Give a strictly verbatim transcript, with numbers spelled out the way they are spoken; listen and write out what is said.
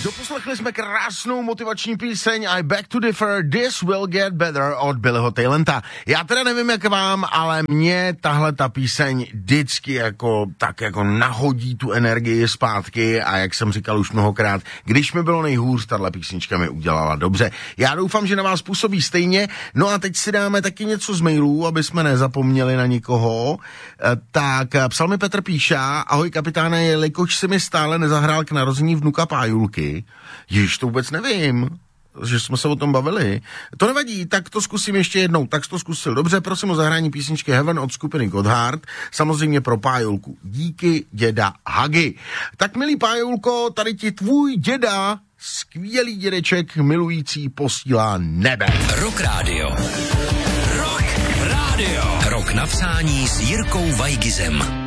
Doposlechli jsme krásnou motivační píseň I beg to differ, this will get better od Billyho Talenta. Já teda nevím jak vám, ale mě tahle ta píseň vždycky jako tak jako nahodí tu energii zpátky a jak jsem říkal už mnohokrát, když mi bylo nejhůř, tahle písnička mi udělala dobře. Já doufám, že na vás působí stejně. No a teď si dáme taky něco z mailů, aby jsme nezapomněli na nikoho. Tak psal mi Petr Píša, ahoj kapitáne, jelikož si mi stále nezahrál k narození vnuka Pájulky. Již to vůbec nevím, že jsme se o tom bavili. To nevadí, tak to zkusím ještě jednou. Tak jsi to zkusil. Dobře, prosím o zahrání písničky Heaven od skupiny Godhard. Samozřejmě pro Pájulku. Díky, děda Hagi. Tak milý Pájulko, tady ti tvůj děda, skvělý dědeček, milující, posílá nebe. Rock Radio. Rock Radio. Rock napsání s Jirkou Vajgizem.